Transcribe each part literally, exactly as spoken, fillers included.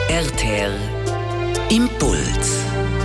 R T R Impuls.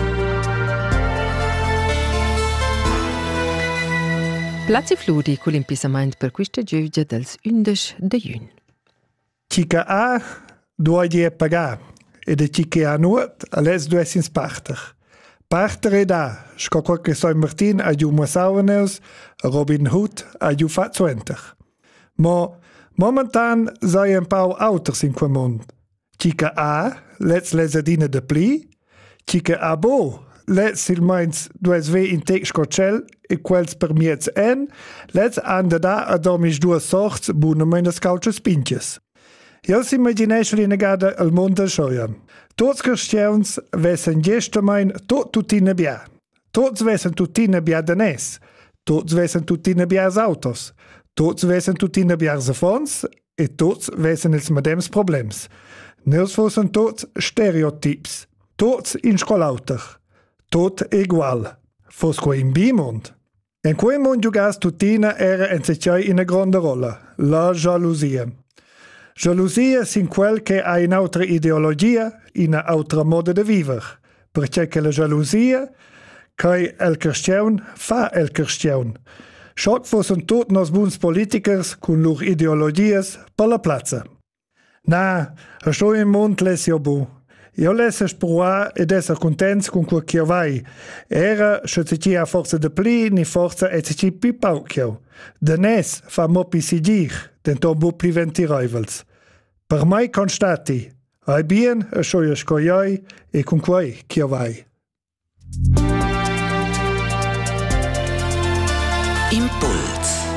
Plazzi fludi con l'impisament per questa giudia dels undici de giugno. Chica A due die pagar e de chica A nuot alles due sins parter. Parter e da, sco qualche San Martin a giu Massauerneus, Robin Hood a giu Fatzuenter. Mo momentan sei un pau auters in quel mond. Chica A lets lesadina de pli, chica A bo lets il meins dues ve in tec scocel e quels per miez en, lets anda da a domis due sorts bunameines cauches pinches. Io si immaginesce negada al mondo schoian. Tots cristians vessen gestamain tot tutine bia. Tots vessen tutine bia danes. Tots vessen tutine bias autos. Tots vessen tutine bias fons e tots vessen ils medems problems. Nels fossen tots stereotyps. Tots in scolauter. Tot egual. Fosco in bimond. En quel mond giugas tutina era en secciai in a grande rolla. La jalousia. Jalousia sin quel che ha un'altra ideologia, un'altra modo de viver. Perché la jalousia, che el cristian fa el cristian. Schot fossen tot nos buns politikers con lur ideologias per la plaza. Na, a sto in mond les io bu. Io les esproar ed esser contents con quel che vai. Era, se ci a forza de pli, ni forza et ci pi paucchio. De nes fa mo pi sigir, denton bu pli venti rivals. Per mai constati, ai bien a scioia scoiai e con quei che vai. Impuls.